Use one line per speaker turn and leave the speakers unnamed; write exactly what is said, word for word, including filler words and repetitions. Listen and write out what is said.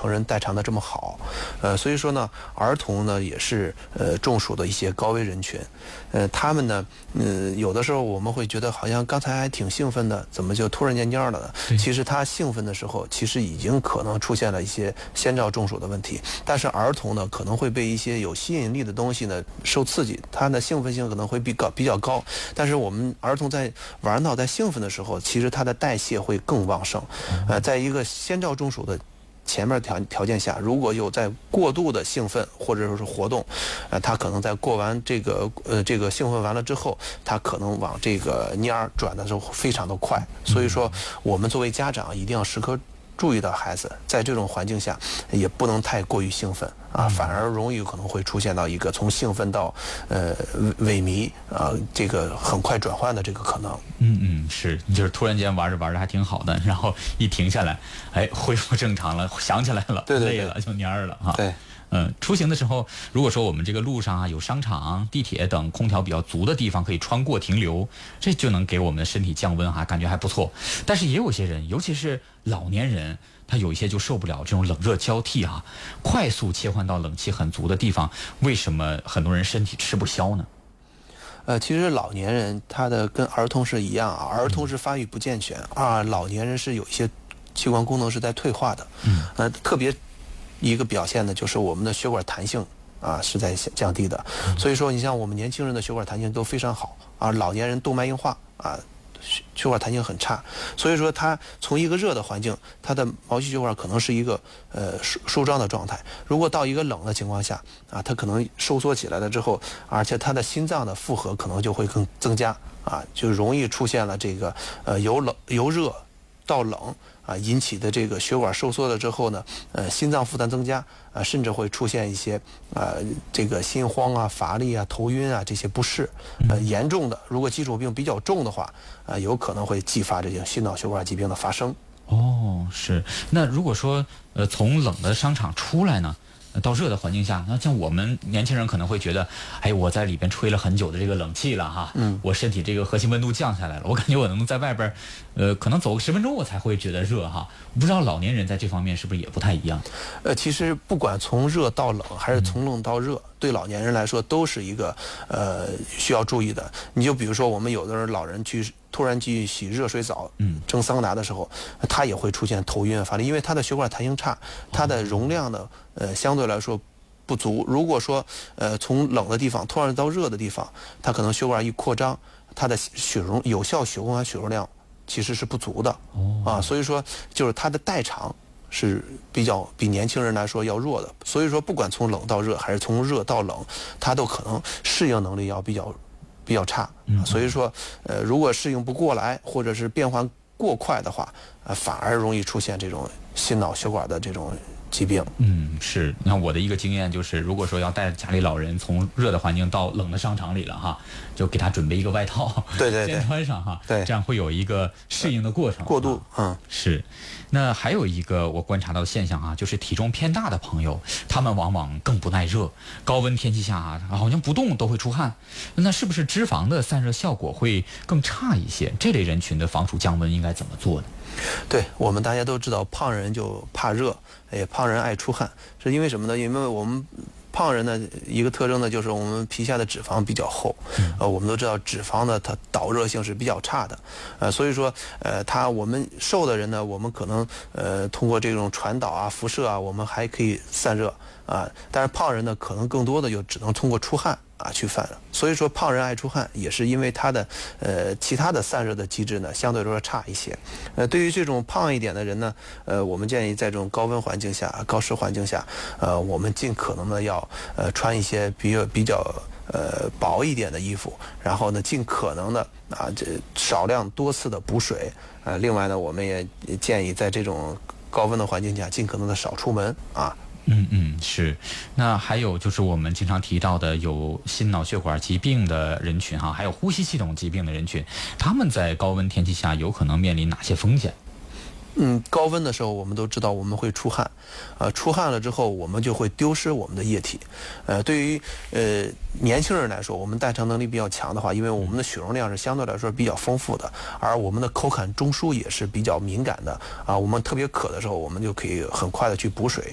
成人代偿的这么好。呃，所以说呢，儿童呢也是呃中暑的一些高危人群。呃，他们呢，嗯、呃，有的时候我们会觉得好像刚才还挺兴奋的，怎么就突然间蔫了呢？其实他兴奋的时候，其实已经可能出现了一些先兆中暑的问题。但是儿童呢，可能会被一些有吸引力的东西呢受刺激，他的兴奋性可能会比高比较高。但是我们儿童在玩闹、在兴奋的时候，其实他的代谢会更旺盛。呃，在一个先兆中暑的前面条条件下，如果有在过度的兴奋或者说是活动，呃，他可能在过完这个呃这个兴奋完了之后，他可能往这个蔫儿转的时候非常的快。所以说，我们作为家长一定要时刻注意到孩子在这种环境下也不能太过于兴奋啊，反而容易可能会出现到一个从兴奋到呃萎靡啊，这个很快转换的这个可能。
嗯嗯，是，就是突然间玩着玩着还挺好的，然后一停下来，哎，恢复正常了，想起来了，
对对对，
累了就蔫儿了哈。
对。
嗯，出行的时候，如果说我们这个路上啊有商场、地铁等空调比较足的地方可以穿过停留，这就能给我们的身体降温哈，感觉还不错。但是也有些人，尤其是老年人，他有一些就受不了这种冷热交替啊，快速切换到冷气很足的地方，为什么很多人身体吃不消呢？
呃，其实老年人他的跟儿童是一样啊，儿童是发育不健全啊，老年人是有一些器官功能是在退化的。嗯，呃，特别一个表现呢，就是我们的血管弹性啊是在降低的。所以说，你像我们年轻人的血管弹性都非常好啊，老年人动脉硬化啊，血管弹性很差。所以说，它从一个热的环境，它的毛细血管可能是一个呃舒舒张的状态。如果到一个冷的情况下啊，它可能收缩起来了之后，而且它的心脏的负荷可能就会更增加啊，就容易出现了这个呃由冷由热到冷啊引起的这个血管收缩了之后呢，呃心脏负担增加啊，甚至会出现一些呃这个心慌啊、乏力啊、头晕啊这些不适。呃严重的，如果基础病比较重的话，啊有可能会继发这些心脑血管疾病的发生。
哦，是。那如果说呃从冷的商场出来呢？到热的环境下，那像我们年轻人可能会觉得，哎，我在里边吹了很久的这个冷气了哈，嗯，我身体这个核心温度降下来了，我感觉我能在外边，呃，可能走个十分钟我才会觉得热哈。我不知道老年人在这方面是不是也不太一样？
呃，其实不管从热到冷，还是从冷到热，嗯、对老年人来说都是一个呃需要注意的。你就比如说，我们有的人老人去。突然去洗热水澡，嗯，蒸桑拿的时候，他也会出现头晕乏力，因为他的血管弹性差，它的容量呢，呃，相对来说不足。如果说，呃，从冷的地方突然到热的地方，它可能血管一扩张，它的血容有效血红血容量其实是不足的，哦，啊，所以说就是它的代偿是比较比年轻人来说要弱的。所以说，不管从冷到热，还是从热到冷，它都可能适应能力要比较。比较差，所以说，呃，如果适应不过来，或者是变换过快的话，呃，反而容易出现这种心脑血管的这种疾病。
嗯，是。那我的一个经验就是，如果说要带家里老人从热的环境到冷的商场里了哈，就给他准备一个外套，
对对对，
先穿上哈，
对，
这样会有一个适应的过程。
过渡，嗯，
是。那还有一个我观察到的现象啊，就是体重偏大的朋友，他们往往更不耐热，高温天气下啊，好像不动都会出汗。那是不是脂肪的散热效果会更差一些？这类人群的防暑降温应该怎么做呢？
对，我们大家都知道，胖人就怕热，哎，胖人爱出汗，是因为什么呢？因为我们胖人呢，一个特征呢，就是我们皮下的脂肪比较厚，呃，我们都知道脂肪呢，它导热性是比较差的，呃，所以说，呃，它我们瘦的人呢，我们可能呃通过这种传导啊、辐射啊，我们还可以散热啊，但是胖人呢，可能更多的就只能通过出汗啊去散热。所以说，胖人爱出汗，也是因为他的呃其他的散热的机制呢，相对来说差一些。呃，对于这种胖一点的人呢，呃，我们建议在这种高温环境下、高湿环境下，呃，我们尽可能的要呃穿一些比较比较呃薄一点的衣服，然后呢，尽可能的啊这少量多次的补水。呃，另外呢，我们也建议在这种高温的环境下，尽可能的少出门啊。
嗯嗯，是。那还有就是我们经常提到的有心脑血管疾病的人群哈，还有呼吸系统疾病的人群，他们在高温天气下有可能面临哪些风险？
嗯，高温的时候我们都知道我们会出汗，呃，出汗了之后我们就会丢失我们的液体。呃，对于呃年轻人来说，我们代偿能力比较强的话，因为我们的血容量是相对来说比较丰富的，而我们的口感中枢也是比较敏感的啊，我们特别渴的时候，我们就可以很快的去补水。